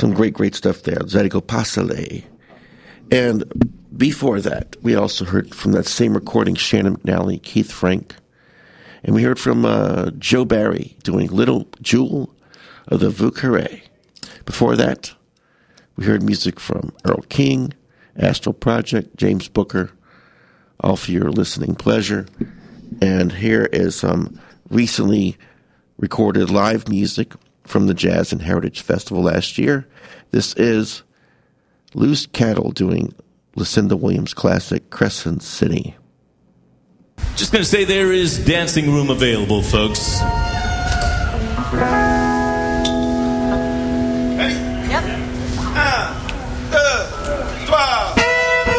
Some great stuff there. Zydeco Pasale. And before that, we also heard from that same recording, Shannon McNally, Keith Frank. And we heard from Joe Barry doing Little Jewel of the Vieux Carré. Before that, we heard music from Earl King, Astral Project, James Booker, all for your listening pleasure. And here is some recently recorded live music from the Jazz and Heritage Festival last year. This is Loose Cattle doing Lucinda Williams' classic Crescent City. Just going to say there is dancing room available, folks.